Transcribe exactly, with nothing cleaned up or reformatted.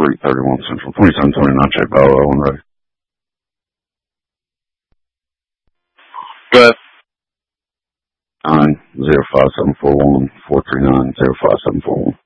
three thirty-one Central, twenty-seven twenty-nine, check by oil and ready. Good. Nine zero five seven four one four three nine zero five seven four one.